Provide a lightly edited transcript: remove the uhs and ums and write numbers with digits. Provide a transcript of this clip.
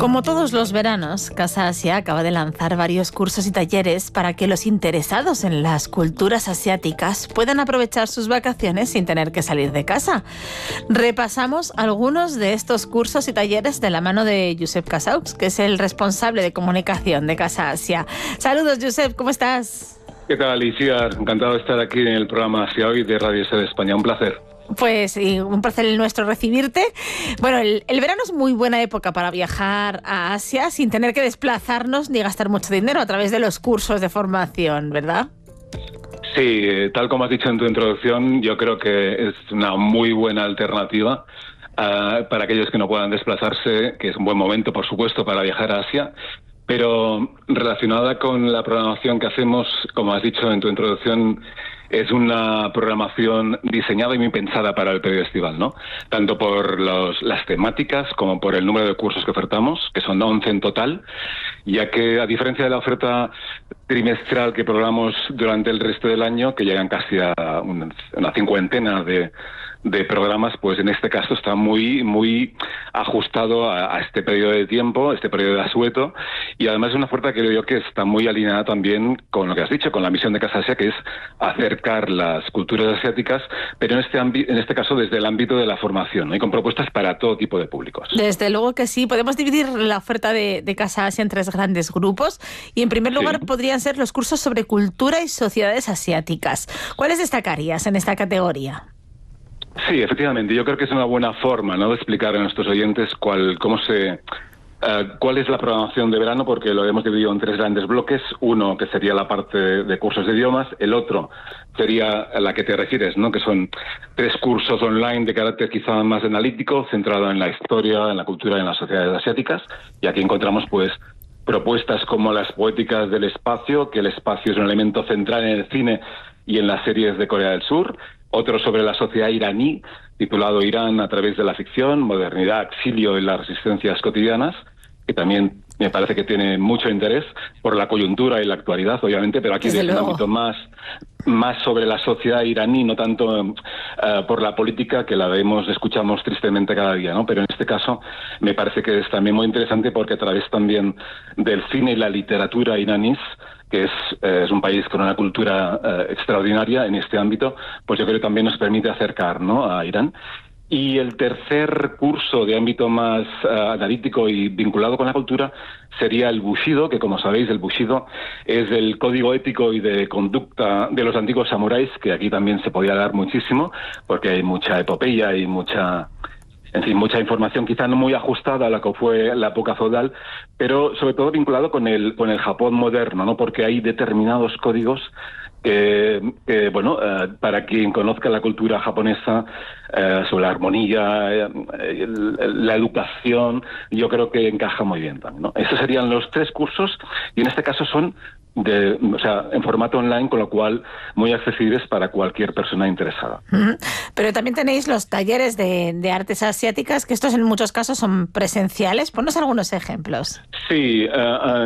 Como todos los veranos, Casa Asia acaba de lanzar varios cursos y talleres para que los interesados en las culturas asiáticas puedan aprovechar sus vacaciones sin tener que salir de casa. Repasamos algunos de estos cursos y talleres de la mano de Josep Casaux, que es el responsable de comunicación de Casa Asia. Saludos, Josep, ¿cómo estás? ¿Qué tal, Alicia? Encantado de estar aquí en el programa Asia Hoy de Radio SER España. Un placer. Pues un placer el nuestro recibirte. Bueno, el verano es muy buena época para viajar a Asia sin tener que desplazarnos ni gastar mucho dinero a través de los cursos de formación, ¿verdad? Sí, tal como has dicho en tu introducción, yo creo que es una muy buena alternativa para aquellos que no puedan desplazarse, que es un buen momento, por supuesto, para viajar a Asia. Pero relacionada con la programación que hacemos, como has dicho en tu introducción, es una programación diseñada y muy pensada para el periodo estival, ¿no? Tanto por las temáticas como por el número de cursos que ofertamos, que son 11 en total, ya que a diferencia de la oferta trimestral que programamos durante el resto del año, que llegan casi a una cincuentena de programas, pues en este caso está muy ajustado a este periodo de tiempo, este periodo de asueto, y además es una oferta que creo yo que está muy alineada también con lo que has dicho, con la misión de Casa Asia, que es acercar las culturas asiáticas, pero en este caso desde el ámbito de la formación, ¿no? Y con propuestas para todo tipo de públicos. Desde luego que sí. Podemos dividir la oferta de Casa Asia en tres grandes grupos, y en primer lugar podrían ser los cursos sobre cultura y sociedades asiáticas. ¿Cuáles destacarías en esta categoría? Sí, efectivamente. Yo creo que es una buena forma, ¿no?, de explicar a nuestros oyentes cuál es la programación de verano, porque lo hemos dividido en tres grandes bloques. Uno, que sería la parte de cursos de idiomas. El otro sería a la que te refieres, ¿no?, que son 3 cursos online de carácter quizá más analítico, centrado en la historia, en la cultura y en las sociedades asiáticas. Y aquí encontramos, pues, propuestas como las poéticas del espacio, que el espacio es un elemento central en el cine y en las series de Corea del Sur. Otro sobre la sociedad iraní, titulado Irán a través de la ficción, modernidad, exilio y las resistencias cotidianas, que también me parece que tiene mucho interés por la coyuntura y la actualidad, obviamente, pero aquí desde un ámbito más sobre la sociedad iraní, no tanto por la política, que la escuchamos tristemente cada día, ¿no? Pero en este caso me parece que es también muy interesante porque a través también del cine y la literatura iraníes, que es un país con una cultura extraordinaria en este ámbito, pues yo creo que también nos permite acercar, ¿no?, a Irán. Y el tercer curso de ámbito más analítico y vinculado con la cultura sería el Bushido, que como sabéis el Bushido es el código ético y de conducta de los antiguos samuráis, que aquí también se podía dar muchísimo, porque hay mucha epopeya y mucha información quizá no muy ajustada a la que fue la época feudal, pero sobre todo vinculado con el Japón moderno, ¿no? Porque hay determinados códigos para quien conozca la cultura japonesa, sobre la armonía, la educación, yo creo que encaja muy bien también, ¿no? Esos serían los 3 cursos, y en este caso son en formato online, con lo cual muy accesibles para cualquier persona interesada. Pero también tenéis los talleres de artes asiáticas, que estos en muchos casos son presenciales. Ponnos algunos ejemplos. Sí,